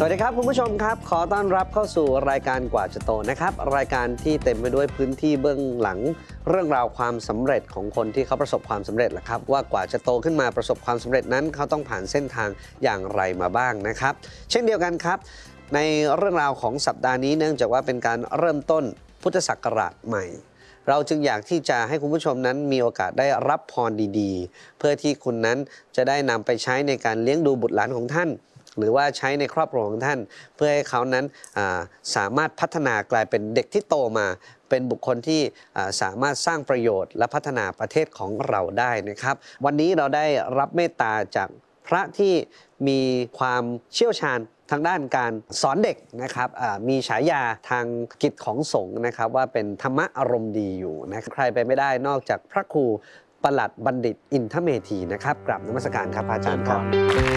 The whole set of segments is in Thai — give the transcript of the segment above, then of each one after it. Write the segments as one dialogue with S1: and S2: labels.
S1: วัสดีครับคุณผู้ชมครับขอต้อนรับเข้าสู่รายการกว่าจะโตนะครับรายการที่เต็มไปด้วยพื้นที่เบื้องหลังเรื่องราวความสำเร็จของคนที่เขาประสบความสำเร็จแหละครับว่ากว่าจะโตขึ้นมาประสบความสำเร็จนั้นเขาต้องผ่านเส้นทางอย่างไรมาบ้างนะครับเช่นเดียวกันครับในเรื่องราวของสัปดาห์นี้เนื่องจากว่าเป็นการเริ่มต้นพุทธศักราชใหม่เราจึงอยากที่จะให้คุณผู้ชมนั้นมีโอกาสได้รับพรดีๆเพื่อที่คุณนั้นจะได้นำไปใช้ในการเลี้ยงดูบุตรหลานของท่านหรือว่าใช้ในครอบครัวของท่านเพื่อให้เขานั้นสามารถพัฒนากลายเป็นเด็กที่โตมาเป็นบุคคลที่สามารถสร้างประโยชน์และพัฒนาประเทศของเราได้นะครับวันนี้เราได้รับเมตตาจากพระที่มีความเชี่ยวชาญทางด้านการสอนเด็กนะครับมีฉายาทางกิจของสงฆ์นะครับว่าเป็นธรรมะอารมณ์ดีอยู่นะใครไปไม่ได้นอกจากพระครูประหลัดบัณฑิตอินทเมธีนะครับกราบนมัสการครับอาจารย์ครับ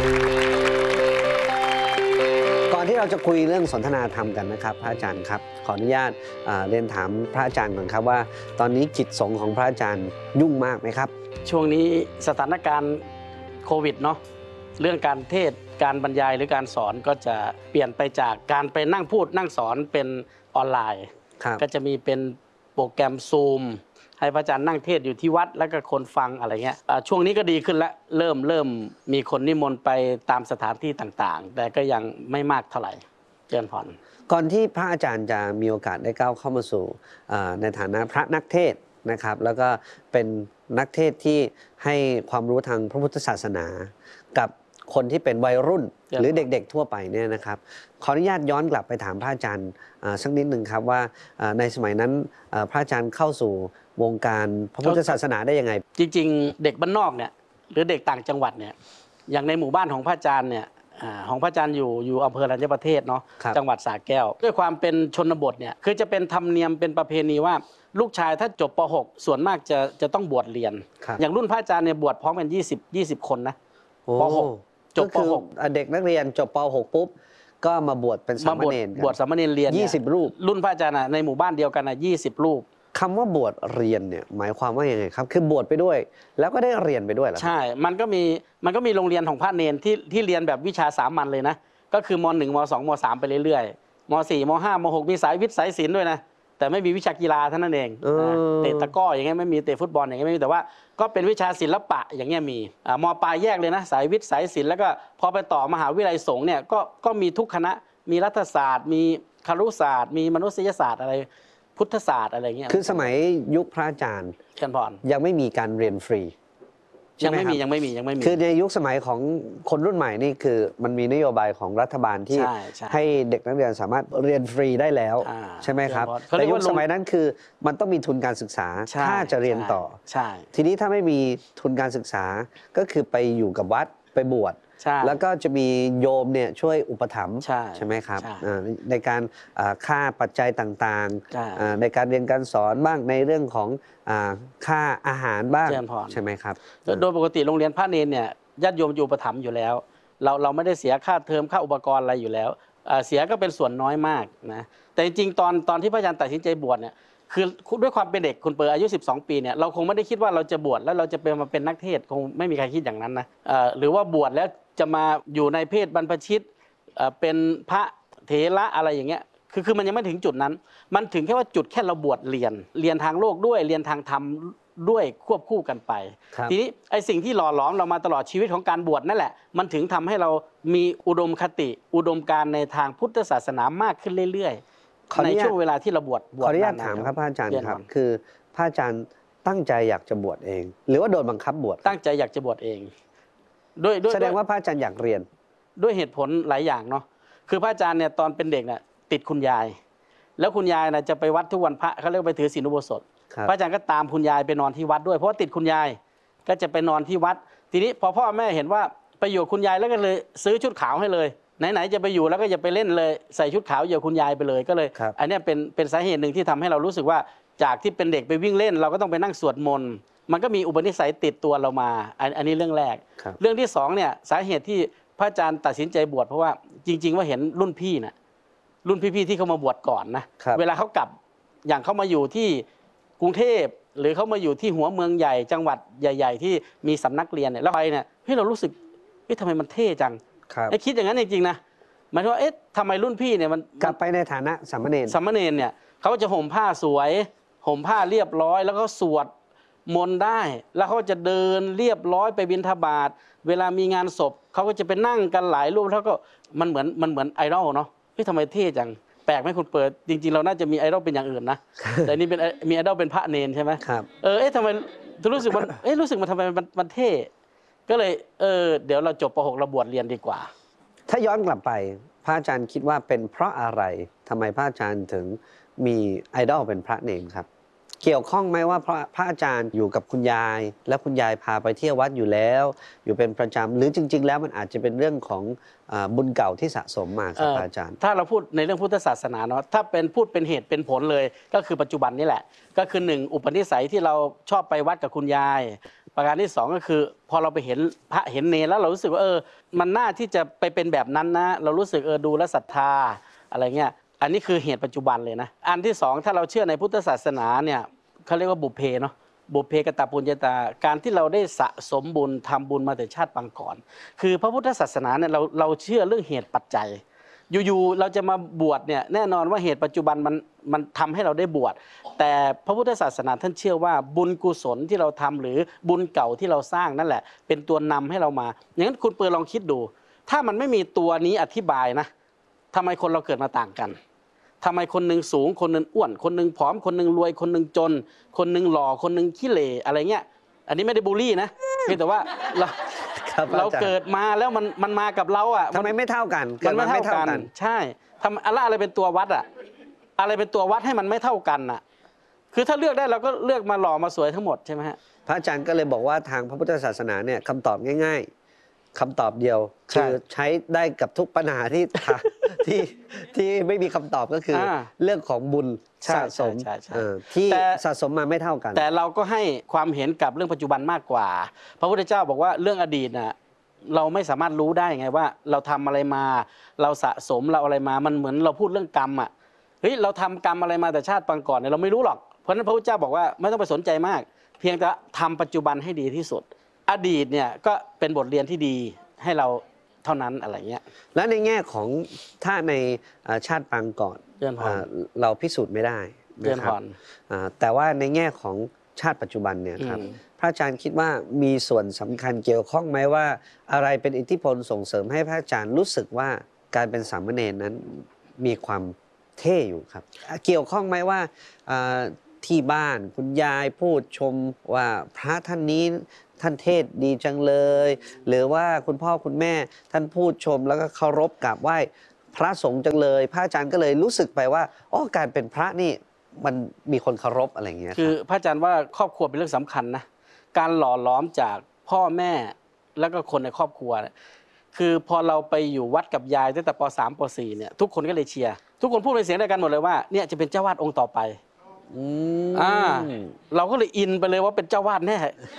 S1: ก่อนที่เราจะคุยเรื่องสนทนาธรรมกันนะครับพระอาจารย์ครับขออนุญาตเรียนถามพระอาจารย์ก่อนครับว่าตอนนี้กิจสงฆ์ของพระอาจารย์ยุ่งมากไหมครับ
S2: ช่วงนี้สถานการณ์โควิดเนาะเรื่องการเทศการบรรยายหรือการสอนก็จะเปลี่ยนไปจากการไปนั่งพูดนั่งสอนเป็นออนไลน์ก็จะมีเป็นโปรแกรมซูมให้พระอาจารย์นั่งเทศอยู่ที่วัดแล้วก็คนฟังอะไรเงี้ยช่วงนี้ก็ดีขึ้นแล้วเริ่มมีคนนิมนต์ไปตามสถานที่ต่างๆแต่ก็ยังไม่มากเท่าไหร่เจริญพร
S1: ก่อนที่พระอาจารย์จะมีโอกาสได้ก้าวเข้ามาสู่ในฐานะพระนักเทศนะครับแล้วก็เป็นนักเทศที่ให้ความรู้ทางพระพุทธศาสนากับคนที่เป็นวัยรุ่นหรือเด็กๆทั่วไปเนี่ยนะครับขออนุญาตย้อนกลับไปถามพระอาจารย์สักนิดหนึ่งครับว่าในสมัยนั้นพระอาจารย์เข้าสู่วงการพระพุทธศาสนาได้ยังไง
S2: จริงๆเด็กบ้านนอกเนี่ยหรือเด็กต่างจังหวัดเนี่ยอย่างในหมู่บ้านของพระอาจารย์เนี่ยของพระอาจารย์อยู่อำเภอรัญญประเทศเนาะจังหวัดสระแก้วด้วยความเป็นชนบทเนี่ยคือจะเป็นธรรมเนียมเป็นประเพณีว่าลูกชายถ้าจบป .6 ส่วนมากจะต้องบวชเรียนอย่างรุ่นพระอาจารย์เนี่ยบวชพร้อมกัน20 คนนะป .6 จบป .6
S1: เด็กนักเรียนจบป .6 ปุ๊บก็มาบวชเป็นสามเณร
S2: บวชสามเณรเรียน
S1: 20 รูป
S2: รุ่นพระอาจารย์ในหมู่บ้านเดียวกัน20 รูป
S1: คำว่าบวชเรียนเนี่ยหมายความว่ายังไงครับคือบวชไปด้วยแล้วก็ได้เรียนไปด้วยเหรอ
S2: ใช่มันก็มีโรงเรียนของพระเนรที่เรียนแบบวิชาสามัญเลยนะก็คือม.1 ม.2 ม.3 ไปเรื่อยๆม.4 ม.5 ม.6 มีสายวิทย์สายศิลป์ด้วยนะแต่ไม่มีวิชากีฬาเท่านั้นเองเตะตะกร้ออย่างเงี้ยไม่มีเตะฟุตบอลอย่างเงี้ยไม่มีแต่ว่าก็เป็นวิชาศิลปะอย่างเงี้ยมีม.ปลายแยกเลยนะสายวิทย์สายศิลป์แล้วก็พอไปต่อมหาวิทยาลัยสงฆ์เนี่ยก็มีทุกคณะมีรัฐศาสตร์มีครุศาสตร์มีมนุษยศาสตร์อะไรพุทธศาสตร์อะไรเงี้ย
S1: คือสมัยยุคพระอาจารย์ยังไม่มีการเรียนฟรี
S2: ยังไม่มี
S1: คือในยุคสมัยของคนรุ่นใหม่นี่คือมันมีนโยบายของรัฐบาลที่ให้เด็กนักเรียนสามารถเรียนฟรีได้แล้วใช่ไหมครับแต่ยุคสมัยนั้นคือมันต้องมีทุนการศึกษาถ้าจะเรียนต่อทีนี้ถ้าไม่มีทุนการศึกษาก็คือไปอยู่กับวัดไปบวชแล้วก็จะมีโยมเนี่ยช่วยอุปถัมภ์ใช่ไหมครับในการค่าปัจจัยต่างๆในการเรียนการสอนบ้างในเรื่องของค่าอาหารบ้างใช่ไหมครับ
S2: โดยปกติโรงเรียนพระเนรเนี่ยญาติโยมอยู่อุปถัมภ์อยู่แล้วเราไม่ได้เสียค่าเทอมค่าอุปกรณ์อะไรอยู่แล้วเสียก็เป็นส่วนน้อยมากนะแต่จริงๆตอนที่พระอาจารย์ตัดสินใจบวชเนี่ยคือด้วยความเป็นเด็กคุณเปิดอายุ12 ปีเนี่ยเราคงไม่ได้คิดว่าเราจะบวชแล้วเราจะมาเป็นนักเทศคงไม่มีใครคิดอย่างนั้นนะหรือว่าบวชแล้วจะมาอยู่ในเพศบรรพชิตเป็นพระเถระอะไรอย่างเงี้ยคือมันยังไม่ถึงจุดนั้นมันถึงแค่ว่าจุดแค่เราบวชเรียนทางโลกด้วยเรียนทางธรรมด้วยควบคู่กันไปทีนี้ไอ้สิ่งที่หล่อหลอมเรามาตลอดชีวิตของการบวชนั่นแหละมันถึงทำให้เรามีอุดมคติอุดมการในทางพุทธศาสนามากขึ้นเรื่อยๆในช่วงเวลาที่เราบวช
S1: ขออนุญาตถามครับพระอาจารย์ครับคือพระอาจารย์ตั้งใจอยากจะบวชเองหรือว่าโดนบังคับบวช
S2: ตั้งใจอยากจะบวชเอง
S1: แสดงว่าพระอาจารย์อยากเรียน
S2: ด้วยเหตุผลหลายอย่างเนาะคือพระอาจารย์เนี่ยตอนเป็นเด็กเนี่ยติดคุณยายแล้วคุณยายนะจะไปวัดทุกวันพระเขาเรียกไปถือศีลอุโบสถพระอาจารย์ก็ตามคุณยายไปนอนที่วัดด้วยเพราะว่าติดคุณยายก็จะไปนอนที่วัดทีนี้พอพ่อแม่เห็นว่าไปอยู่คุณยายแล้วก็เลยซื้อชุดขาวให้เลยไหนๆจะไปอยู่แล้วก็อย่าไปเล่นเลยใส่ชุดขาวอยู่คุณยายไปเลยก็เลยอันนี้เป็นสาเหตุหนึ่งที่ทำให้เรารู้สึกว่าจากที่เป็นเด็กไปวิ่งเล่นเราก็ต้องไปนั่งสวดมนต์มันก็มีอุปนิสัยติดตัวเรามาอันนี้เรื่องแรกเรื่องที่2เนี่ยสาเหตุที่พระอาจารย์ตัดสินใจบวชเพราะว่าจริงๆว่าเห็นรุ่นพี่ที่เขามาบวชก่อนนะเวลาเขากลับอย่างเขามาอยู่ที่กรุงเทพหรือเขามาอยู่ที่หัวเมืองใหญ่จังหวัดใหญ่ๆที่มีสำนักเรียนเนี่ยแล้วไปเนี่ยเรารู้สึกทำไมมันเท่จังไอ้คิดอย่างนั้นจริงๆนะหมายถึงว่าเอ๊ะทำไมรุ่นพี่เนี่ยมัน
S1: กลับไปในฐานะสามเณร
S2: เนี่ยเขาจะห่มผ้าสวยห่มผ้าเรียบร้อยแล้วก็สวดมนต์ได้แล้วเขาจะเดินเรียบร้อยไปบิณฑบาตเวลามีงานศพเขาก็จะไปนั่งกันหลายรูปแล้วก็มันเหมือนไอดอลเนาะเฮ้ยทำไมเท่จังแปลกไหมคุณเปิดจริงๆเราน่าจะมีไอดอลเป็นอย่างอื่นนะแต่นี่เป็นมีไอดอลเป็นพระเนรใช่ไหม
S1: ครับ
S2: เอ๊ะทำไมรู้สึกมันรู้สึกมันทำไมมันเท่ก็เลยเดี๋ยวเราจบป .6 เราบวชเรียนดีกว่า
S1: ถ้าย้อนกลับไปพระอาจารย์คิดว่าเป็นเพราะอะไรทำไมพระอาจารย์ถึงมีไอดอลเป็นพระเนรครับเกี่ยวข้องไหมว่าพระอาจารย์อยู่กับคุณยายแล้วคุณยายพาไปเที่ยววัดอยู่แล้วอยู่เป็นประจำหรือจริงๆแล้วมันอาจจะเป็นเรื่องของบุญเก่าที่สะสมมาครับอาจารย์
S2: ถ้าเราพูดในเรื่องพุทธศาสนาเนาะถ้าเป็นพูดเป็นเหตุเป็นผลเลยก็คือปัจจุบันนี่แหละก็คือ1อุปนิสัยที่เราชอบไปวัดกับคุณยายประการที่2ก็คือพอเราไปเห็นพระเห็นเนรแล้วเรารู้สึกว่ามันน่าที่จะไปเป็นแบบนั้นนะเรารู้สึกดูแลศรัทธาอะไรเงี้ยอันนี้คือเหตุปัจจุบันเลยนะอันที่2ถ้าเราเชื่อในพุทธศาสนาเนี่ยเขาเรียกว่าบุพเพเนาะบุพเพกตปุญญาตาการที่เราได้สะสมบุญทำบุญมาแต่ชาติปางก่อนคือพระพุทธศาสนาเนี่ยเราเชื่อเรื่องเหตุปัจจัยอยู่ๆเราจะมาบวชเนี่ยแน่นอนว่าเหตุปัจจุบันมันทำให้เราได้บวชแต่พระพุทธศาสนาท่านเชื่อว่าบุญกุศลที่เราทำหรือบุญเก่าที่เราสร้างนั่นแหละเป็นตัวนำให้เรามาอย่างนั้นคุณเปิดลองคิดดูถ้ามันไม่มีตัวนี้อธิบายนะทำไมคนเราเกิดมาต่างกันทำไมคนหนึ่งสูงคนหนึ่งอ้วนคนหนึ่งผอมคนหนึ่งรวยคนหนึ่งจนคนหนึ่งหล่อคนหนึ่งขี้เหร่อะไรเงี้ยอันนี้ไม่ได้บูลลี่นะเพียงแต่ว่าเราเกิดมาแล้วมันมากับเราอ่ะ
S1: ทำไมไม่เท่ากัน
S2: มันไม่เท่ากันใช่ทำอะไรเป็นตัววัดอ่ะอะไรเป็นตัววัดให้มันไม่เท่ากันอ่ะคือถ้าเลือกได้เราก็เลือกมาหล่อมาสวยทั้งหมดใช่ไหมฮะ
S1: พระอาจารย์ก็เลยบอกว่าทางพระพุทธศาสนาเนี่ยคำตอบง่ายๆคำตอบเดียวคือใช้ได้กับทุกปัญหาที่ไม่มีคำตอบก็คือเรื่องของบุญสะสมที่สะสมมาไม่เท่ากัน
S2: แต่เราก็ให้ความเห็นกับเรื่องปัจจุบันมากกว่าพระพุทธเจ้าบอกว่าเรื่องอดีตน่ะเราไม่สามารถรู้ได้ไงว่าเราทำอะไรมาเราสะสมเราอะไรมามันเหมือนเราพูดเรื่องกรรมอ่ะเฮ้ยเราทำกรรมอะไรมาแต่ชาติปางก่อนเนี่ยเราไม่รู้หรอกเพราะฉะนั้นพระพุทธเจ้าบอกว่าไม่ต้องไปสนใจมากเพียงแต่ทำปัจจุบันให้ดีที่สุดอดีตเนี่ยก็เป็นบทเรียนที่ดีให้เราเท่านั้นอะไรเงี้ย
S1: และในแง่ของถ้าในชาติปางก่อนเราพิสูจน์ไม่ได้นะครับแต่ว่าในแง่ของชาติปัจจุบันเนี่ยครับพระอาจารย์คิดว่ามีส่วนสำคัญเกี่ยวข้องไหมว่าอะไรเป็นอิทธิพลส่งเสริมให้พระอาจารย์รู้สึกว่าการเป็นสามเณรนั้นมีความเท่อยู่ครับเกี่ยวข้องไหมว่าที่บ้านคุณยายพูดชมว่าพระท่านนี้ท่านเทศดีจังเลยหรือว่าคุณพ่อคุณแม่ท่านพูดชมแล้วก็เคารพกราบไหว้พระสงฆ์จังเลยพระอาจารย์ก็เลยรู้สึกไปว่าการเป็นพระนี่มันมีคนเคารพอะไรอย่างเงี้ย
S2: คือพระอาจารย์ว่าครอบครัวเป็นเรื่องสำคัญนะการหล่อหลอมจากพ่อแม่แล้วก็คนในครอบครัวคือพอเราไปอยู่วัดกับยายตั้งแต่ป .3 ป .4 เนี่ยทุกคนก็เลยเชียร์ทุกคนพูดเป็นเสียงเดียวกันหมดเลยว่าเนี่ยจะเป็นเจ้าวาดองค์ต่อไปเราก็เลยอินไปเลยว่าเป็นเจ้าวาดแน่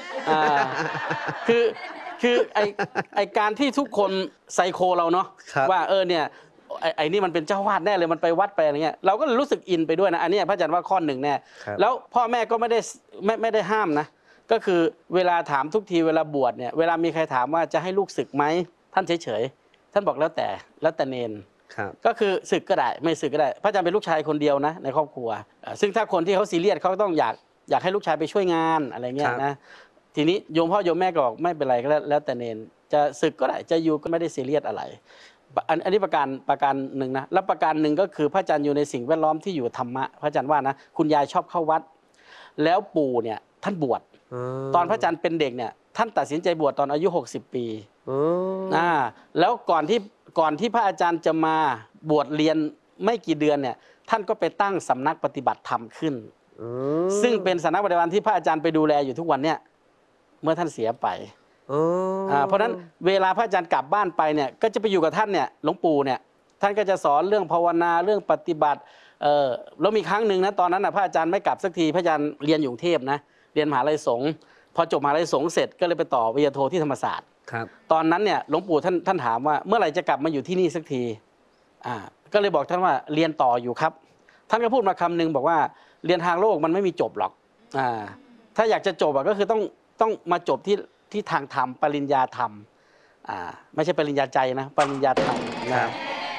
S2: คือไอการที่ทุกคนไซโคเราเนาะว่าเนี่ยไอ้นี่มันเป็นเจ้าวาดแน่เลยมันไปวัดไปอะไรเงี้ยเราก็เลยรู้สึกอินไปด้วยนะอันนี้พระอาจารย์ว่าข้อหนึ่งแน่แล้วพ่อแม่ก็ไม่ได้ห้ามนะก็คือเวลาถามทุกทีเวลาบวชเนี่ยเวลามีใครถามว่าจะให้ลูกศึกไหมท่านเฉยๆท่านบอกแล้วแต่เนนก็คือศึกก็ได้ไม่ศึกก็ได้พระอาจารย์เป็นลูกชายคนเดียวนะในครอบครัวซึ่งถ้าคนที่เขาซีเรียสเขาต้องอยากให้ลูกชายไปช่วยงานอะไรเงี้ยนะทีนี้โยมพ่อโยมแม่ก็บอกไม่เป็นไรก็แล้วแต่เนนจะศึกก็ได้จะอยู่ก็ไม่ได้ซีเรียสอะไรอันนี้ประการหนึ่งนะแล้วประการหนึ่งก็คือพระอาจารย์อยู่ในสิ่งแวดล้อมที่อยู่ธรรมะพระอาจารย์ว่านะคุณยายชอบเข้าวัดแล้วปู่เนี่ยท่านบวชตอนพระอาจารย์เป็นเด็กเนี่ยท่านตัดสินใจบวชตอนอายุ60 ปีแล้วก่อนที่พระอาจารย์จะมาบวชเรียนไม่กี่เดือนเนี่ยท่านก็ไปตั้งสำนักปฏิบัติธรรมขึ้นซึ่งเป็นสำนักปฏิบัติธรรมที่พระอาจารย์ไปดูแลอยู่ทุกวันเนี่ยเมื่อท่านเสียไปเพราะฉะนั้นเวลาพระอาจารย์กลับบ้านไปเนี่ยก็จะไปอยู่กับท่านเนี่ยหลวงปู่เนี่ยท่านก็จะสอนเรื่องภาวนาเรื่องปฏิบัติแล้วมีครั้งหนึ่งนะตอนนั้นนะพระอาจารย์ไม่กลับสักทีพระอาจารย์เรียนอยู่กรุงเทพนะเรียนมหาลัยสงฆ์พอจบมหาลัยสงฆ์เสร็จก็เลยไปต่อปริญญาโทที่ธรรมศาสตร์ตอนนั้นเนี่ยหลวงปู่ท่านถามว่าเมื่อไหร่จะกลับมาอยู่ที่นี่สักทีก็เลยบอกท่านว่าเรียนต่ออยู่ครับท่านก็พูดมาคำนึงบอกว่าเรียนทางโลกมันไม่มีจบหรอกถ้าอยากจะจบก็คือต้องมาจบที่ทางธรรมปริญญาธรรมไม่ใช่ปริญญาใจนะปริญญาธรรมนะ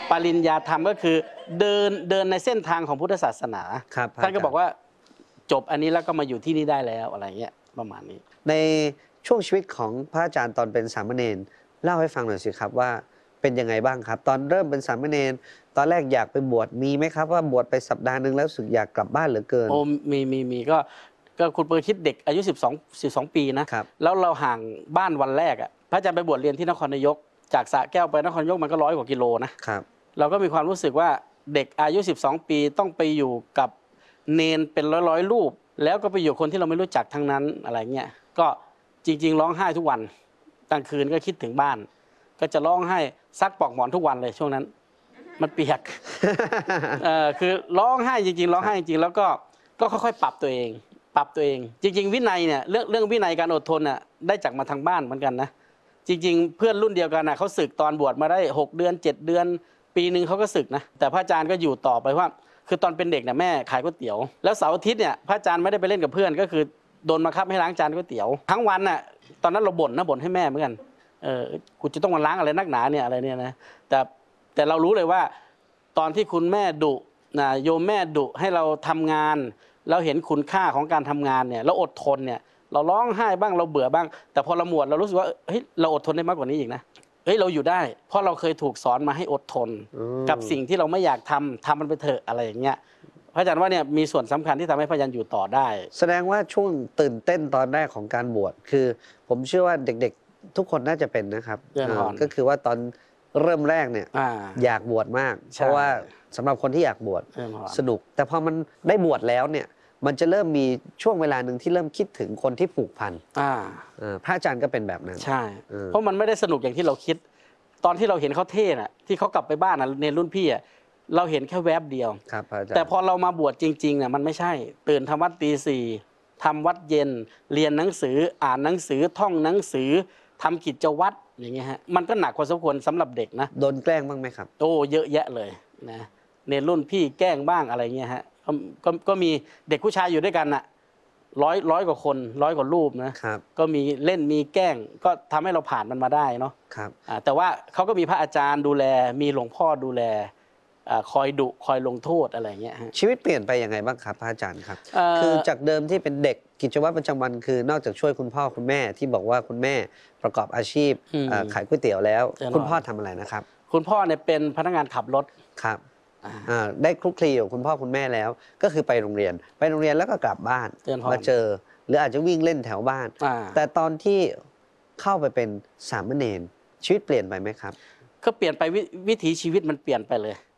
S2: ปริญญาธรรมก็คือเดินในเส้นทางของพุทธศาสนา
S1: ครับ
S2: ท่านก็บอกว่าจบอันนี้แล้วก็มาอยู่ที่นี่ได้แล้วอะไรเงี้ยประมาณนี้
S1: ในช่วงชีวิตของพระอาจารย์ตอนเป็นสามเณรเล่าให้ฟังหน่อยสิครับว่าเป็นยังไงบ้างครับ ตอนเริ่มเป็นสามเณรตอนแรกอยากไปบวชมีไหมครับว่าบวชไปสัปดาห์นึงแล้วรู้สึกอยากกลับบ้านเหลือเกิน
S2: โอ้มีก็คุณเปิดคิดเด็กอายุ12ปีนะครับแล้วเราห่างบ้านวันแรกอ่ะพระอาจารย์ไปบวชเรียนที่นครนายกจากสระแก้วไปนครนายกมันก็100 กว่ากิโลนะครับเราก็มีความรู้สึกว่าเด็กอายุ12 ปีต้องไปอยู่กับเนนเป็นร้อยรูปแล้วก็ไปอยู่คนที่เราไม่รู้จักทั้งนั้นอะไรเงี้ยก็จริงๆร้องไห้ทุกวันกลางคืนก็คิดถึงบ้าน ก็จะร้องไห้ซักปลอกหมอนทุกวันเลยช่วงนั้นมันเปียก คือร้องไห้จริงๆร้องไห้จริงๆแล้วก็ค่อยๆปรับตัวเองจริงๆวินัยเนี่ยเรื่องวินัยการอดทนน่ะได้จากมาทางบ้านเหมือนกันนะจริงๆเพื่อนรุ่นเดียวกันน่ะเขาสึกตอนบวชมาได้6 เดือน7 เดือนปีนึงเขาก็สึกนะแต่พระอาจารย์ก็อยู่ต่อไปว่าคือตอนเป็นเด็กเนี่ยแม่ขายก๋วยเตี๋ยวแล้วเสาร์อาทิตย์เนี่ยพระอาจารย์ไม่ได้ไปเล่นกับเพื่อนก็คือโดนบังคับให้ล้างจานก๋วยเตี๋ยวทั้งวันน่ะตอนนั้นเราบ่นให้แม่เหมือนกันกูจะต้องมาล้างอะไรนักหนาเนี่ยอะไรเนี่ยนะแต่เรารู้เลยว่าตอนที่คุณแม่ดุนะโยมแม่ดุให้เราทำงานเราเห็นคุณค่าของการทำงานเนี่ยเราอดทนเนี่ยเราร้องไห้บ้างเราเบื่อบ้างแต่พอเราหมวดเรารู้สึกว่าเฮ้ยเราอดทนได้มากกว่านี้อีกนะเฮ้ยเราอยู่ได้เพราะเราเคยถูกสอนมาให้อดทนกับสิ่งที่เราไม่อยากทำมันไปเถอะอะไรอย่างเงี้ยพระอาจารย์ว่าเนี่ยมีส่วนสำคัญที่ทำให้พระอาจารย์อยู่ต่อได้
S1: แสดงว่าช่วงตื่นเต้นตอนแรกของการบวชคือผมเชื่อว่าเด็กๆทุกคนน่าจะเป็นนะครับก็คือว่าตอนเริ่มแรกเนี่ยอยากบวชมากเพราะว่าสำหรับคนที่อยากบวชสนุกแต่พอมันได้บวชแล้วเนี่ยมันจะเริ่มมีช่วงเวลาหนึ่งที่เริ่มคิดถึงคนที่ผูกพันพระอาจารย์ก็เป็นแบบนั้น
S2: ใช่เพราะมันไม่ได้สนุกอย่างที่เราคิดตอนที่เราเห็นเขาเท่น่ะที่เขากลับไปบ้านในรุ่นพี่เราเห็นแค่แวบเดียวแต่พอเรามาบวชจริงๆเนี่ยมันไม่ใช่ตื่นทำวัดตี 4ทำวัดเย็นเรียนหนังสืออ่านหนังสือท่องหนังสือทำกิจวัตรอย่างเงี้ยฮะมันก็หนักพอสมควรสำหรับเด็กนะ
S1: โดนแกล้งบ้างไหมครับ
S2: โอ้เยอะแยะเลยนะในรุ่นพี่แกล้งบ้างอะไรเงี้ยฮะก็มีเด็กผู้ชายอยู่ด้วยกันน่ะร้อยกว่าคน100 กว่ารูปนะก็มีเล่นมีแกล้งก็ทำให้เราผ่านมันมาได้เนาะแต่ว่าเขาก็มีพระอาจารย์ดูแลมีหลวงพ่อดูแลคอยดุคอยลงโทษอะไรเงี้ย
S1: ชีวิตเปลี่ยนไปยังไงบ้างครับพระอาจารย์ครับคือจากเดิมที่เป็นเด็กกิจวัตรประจำวันคือนอกจากช่วยคุณพ่อคุณแม่ที่บอกว่าคุณแม่ประกอบอาชีพขายก๋วยเตี๋ยวแล้วคุณพ่อทำอะไรนะครับ
S2: คุณพ่อเนี่ยเป็นพนักงานขับรถ
S1: ครับได้คลุกคลีกับคุณพ่อคุณแม่แล้วก็คือไปโรงเรียนแล้วก็กลับบ้านมาเจอหรืออาจจะวิ่งเล่นแถวบ้านแต่ตอนที่เข้าไปเป็นสามเณรชีวิตเปลี่ยนไปไหมครับ
S2: ก็เปลี่ยนไปวิถีชีวิตมันเปลี่ยนไปเลย